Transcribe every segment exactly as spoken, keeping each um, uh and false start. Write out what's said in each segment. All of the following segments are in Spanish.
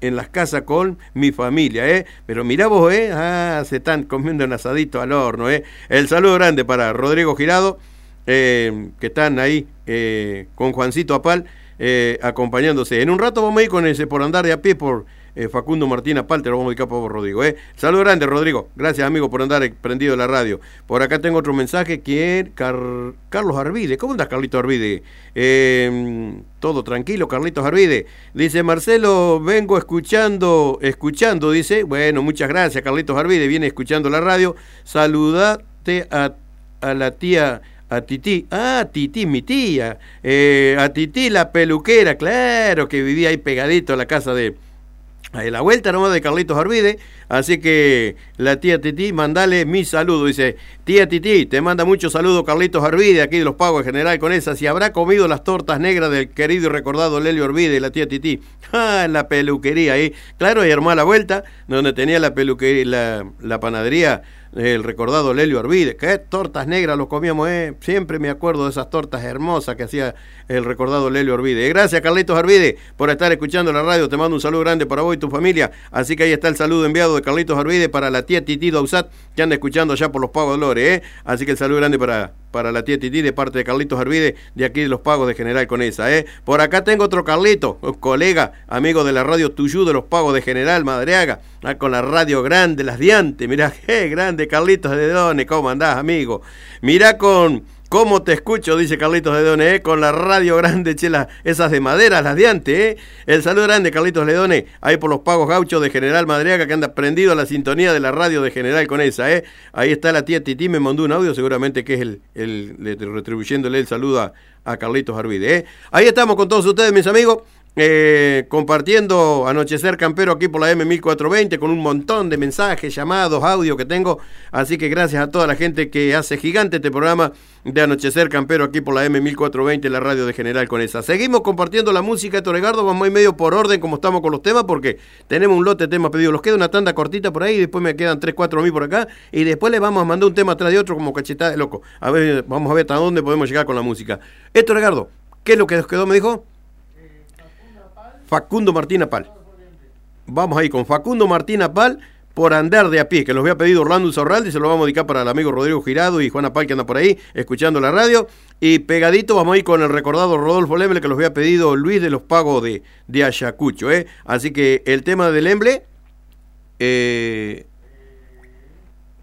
en las casas con mi familia, ¿eh? Pero mirá vos, ¿eh? Ah, se están comiendo un asadito al horno, ¿eh? El saludo grande para Rodrigo Girado, eh, que están ahí eh, con Juancito Apal, eh, acompañándose. En un rato vamos a ir con ese por andar de a pie por eh, Facundo Martín Apal, te lo vamos a dedicar por Rodrigo, ¿eh? Saludo grande, Rodrigo. Gracias, amigo, por andar prendido en la radio. Por acá tengo otro mensaje que es Car... Carlos Arvide. ¿Cómo andas, Carlitos Arvide? Eh, todo tranquilo, Carlitos Arvide. Dice, Marcelo, vengo escuchando, escuchando, dice. Bueno, muchas gracias, Carlitos Arvide. Viene escuchando la radio. Saludate a, a la tía... A Titi, ah, Titi, mi tía, eh, a Titi la peluquera, claro, que vivía ahí pegadito a la casa de, a la vuelta nomás de Carlitos Arvide, así que la tía Titi, mandale mi saludo, dice, tía Titi, te manda mucho saludo Carlitos Arvide, aquí de los Pagos de General con esa, si habrá comido las tortas negras del querido y recordado Lelio Arvide, la tía Titi, ah, la peluquería ahí, claro, y armó a la vuelta, donde tenía la peluquería, la, la panadería, el recordado Lelio Arvide, qué tortas negras los comíamos, eh. Siempre me acuerdo de esas tortas hermosas que hacía el recordado Lelio Arvide. Gracias, Carlitos Arvide, por estar escuchando la radio, te mando un saludo grande para vos y tu familia, así que ahí está el saludo enviado de Carlitos Arvide para la tía Titi Dausat, que anda escuchando allá por los Pagos de Lore, eh. Así que el saludo grande para, para la tía Titi de parte de Carlitos Arvide, de aquí de los Pagos de General Conesa, eh. Por acá tengo otro Carlito, colega, amigo de la radio Tuyú de los Pagos de General Madariaga, ah, con la radio grande, las de antes, mirá, qué grande, Carlitos de Done, ¿cómo andás, amigo? Mirá con cómo te escucho, dice Carlitos de Done, ¿eh? Con la radio grande, che, la, esas de madera, las de antes, ¿eh? El saludo grande, Carlitos Ledone, ahí por los Pagos Gauchos de General Madariaga, que anda prendido a la sintonía de la radio de General Conesa, ¿eh? Ahí está la tía Titi, me mandó un audio, seguramente que es el, el, el retribuyéndole el saludo a, a Carlitos Arvide, ¿eh? Ahí estamos con todos ustedes, mis amigos. Eh, compartiendo Anochecer Campero aquí por la M mil cuatrocientos veinte con un montón de mensajes, llamados, audio que tengo, así que gracias a toda la gente que hace gigante este programa de Anochecer Campero aquí por la M mil cuatrocientos veinte, la radio de General Conesa. Seguimos compartiendo la música de Toregardo, vamos a ir medio por orden como estamos con los temas, porque tenemos un lote de temas pedidos, los queda una tanda cortita por ahí, y después me quedan tres, cuatro a mí por acá, y después les vamos a mandar un tema atrás de otro como cachetada de loco. A ver, vamos a ver hasta dónde podemos llegar con la música. Esto, Toregardo, ¿qué es lo que nos quedó, me dijo? Facundo Martín Apal. Vamos ahí con Facundo Martín Apal, por andar de a pie, que los había pedido Orlando Zorralde, y se lo vamos a dedicar para el amigo Rodrigo Girado y Juan Apal, que anda por ahí escuchando la radio. Y pegadito vamos a ir con el recordado Rodolfo Lemble, que los había pedido Luis de los Pagos de, de Ayacucho, ¿eh? Así que el tema de Lemble, eh,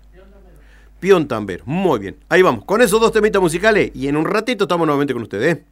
Pion Tambero. Muy bien, ahí vamos, con esos dos temitas musicales, y en un ratito estamos nuevamente con ustedes, ¿eh?